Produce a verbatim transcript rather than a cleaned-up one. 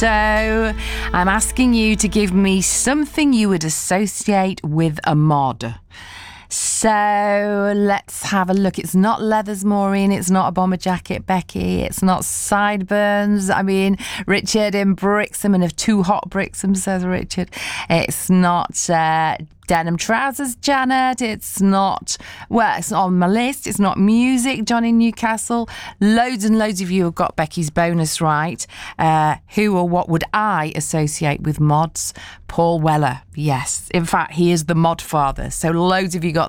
So I'm asking you to give me something you would associate with a mod. So let's have a look. It's not leathers, Maureen. It's not a bomber jacket, Becky. It's not sideburns. I mean, Richard in Brixham, and of two hot Brixham, says Richard. It's not uh, denim trousers, Janet. It's not, well, it's not on my list. It's not music, John in Newcastle. Loads and loads of you have got Becky's bonus right. Uh, who or what would I associate with mods? Paul Weller. Yes. In fact, he is the mod father. So loads of you got